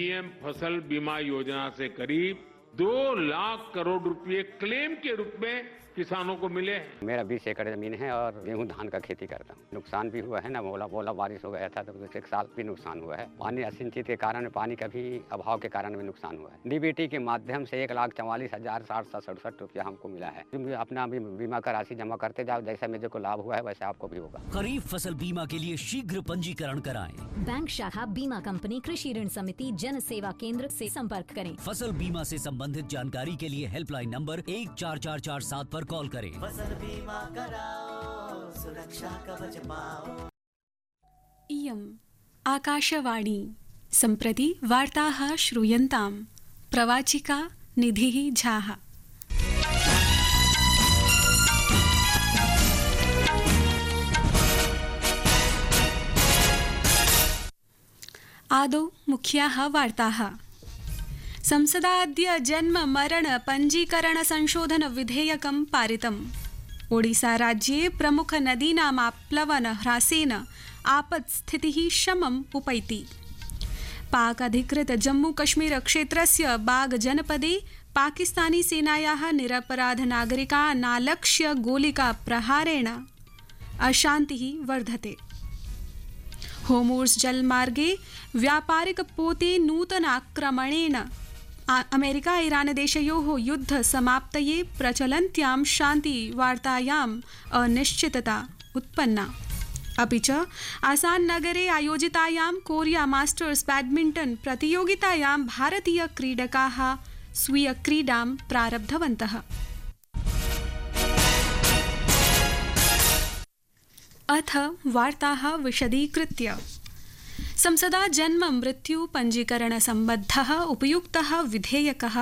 PM फसल बीमा योजना से करीब 2 लाख करोड़ रुपए क्लेम के रूप में किसानों को मिले हैं। मेरा 20 एकड़ जमीन है और गेहूं धान का खेती करता हूं। नुकसान भी हुआ है ना, ओला बारिश हो गया था तो एक साल भी नुकसान हुआ है। पानी असिंचित के कारण, पानी का भी अभाव के कारण भी नुकसान हुआ है। डीबीटी के माध्यम से 1,44,767 रुपया हमको मिला है। अपना बीमा का राशि जमा करते जाओ, जैसा मेरे को लाभ हुआ है वैसे आपको भी होगा। खरीफ फसल बीमा के लिए शीघ्र पंजीकरण कराएं। बैंक शाखा बीमा कंपनी कृषि ऋण समिति जन सेवा केंद्र से संपर्क करें। फसल बीमा से संबंधित जानकारी के लिए हेल्पलाइन नंबर 14447 पर कॉल करें। फसल बीमा कराओ, सुरक्षा कवच पाओ। इयम् आकाशवाणी। सम्प्रति वार्ताः श्रूयन्ताम्। प्रवाचिका निधिः झाः। आदौ मुख्याः वार्ताः। संसदाद्य जन्म मरण पञ्जीकरण संशोधन विधेयकं पारितम्। ओडिशा राज्ये प्रमुख नदीनामाप्लवन ह्रासेन आपत्स्थितिः शमम् उपैति। पाक अधिकृत जम्मू कश्मीर क्षेत्रस्य बाग जनपदे पाकिस्तानी सेनायाः निरपराध नागरिकानालक्ष्य गोलिका प्रहारेण अशान्तिः वर्धते। होर्मुज़ जलमार्गे व्यापारिक पोते नूतनाक्रमणेन अमेरिका ईरान देशयोः युद्ध समाप्तये प्रचलन्त्यां शान्तिवार्तायाम् अनिश्चितता उत्पन्ना। अपि च आसान नगरे आयोजितायां कोरिया मास्टर्स बैडमिंटन प्रतियोगितायां भारतीय क्रीडकाः स्वीय क्रीडां प्रारब्धवन्तः। अथ वार्ताः विशदीकृत्य। संसदा जन्म मृत्यु पंजीकरण संबद्धः उपयुक्तः विधेयकः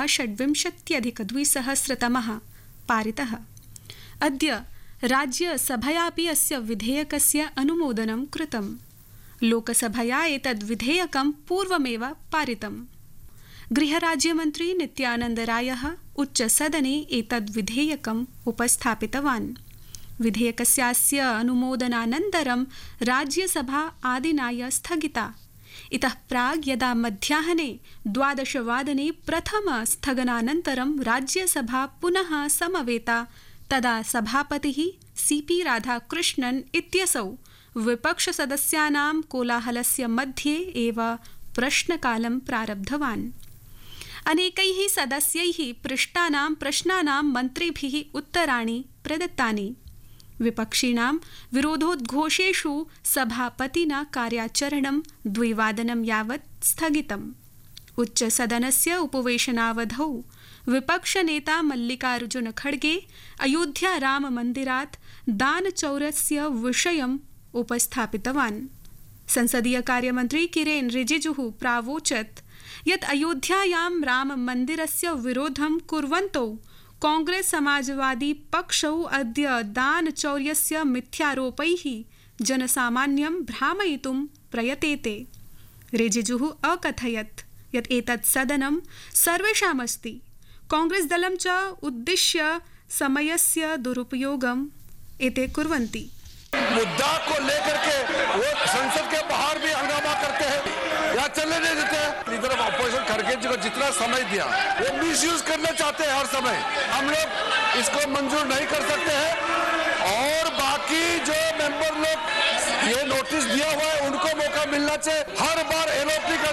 26+200 पारितः। अद्य राज्यसभयापि अस्य विधेयकस्य अनुमोदनं कृतम्। लोकसभया एतद् विधेयकं पूर्वमेव पारितम्। गृहराज्यमन्त्री नित्यानन्द रायः उच्चसदने एतद् विधेयकम् उपस्थापितवान्। विधेयकस्यास्य अनुमोदनानन्तरं राज्यसभा आदिनाय स्थगिता। इतः प्राग् यदा मध्याह्ने 12 प्रथम स्थगनानन्तरं राज्यसभा पुनः समवेता, तदा सभापतिः सीपी राधाकृष्णन् इत्यसौ विपक्षसदस्यानां कोलाहलस्य मध्ये एव प्रश्नकालं प्रारब्धवान्। अनेकैः सदस्यैः पृष्टानां प्रश्नानां मन्त्रिभिः उत्तराणि प्रदत्तानि। विपक्षिणां विरोधोद्घोषेषु सभापतिना कार्याचरणं 2 यावत् स्थगितम्। उच्चसदनस्य उपवेशनावधौ विपक्षनेता मल्लिकार्जुन खड़गे अयोध्या राम मन्दिरात् दानचौर्यस्य विषयम् उपस्थापितवान्। संसदीय कार्यमन्त्री किरेन रिजिजुः प्रावोचत् यत् अयोध्यायां राम मन्दिरस्य विरोधं कुर्वन्तौ कांग्रेस समाजवादी पक्षौ अद्य दानचौर्यस्य मिथ्यारोपैः जनसामान्यं भ्रामयितुं प्रयतेते। रिजिजुः अकथयत् यत् एतत् सदनं सर्वेषामस्ति, कांग्रेस दलं च उद्दिश्य समयस्य दुरुपयोगम् एते कुर्वन्ति। मुद्दा को लेकर के वो संसद के बाहर भी हंगामा करते हैं या चलने नहीं देते हैं। इधर अपोजिशन खड़गे जी को जितना समय दिया वो मिसयूज करना चाहते हैं हर समय। हम लोग इसको मंजूर नहीं कर सकते हैं और बाकी जो मेंबर लोग ये नोटिस दिया हुआ है उनको मौका मिलना चाहिए। हर बार एलओपी का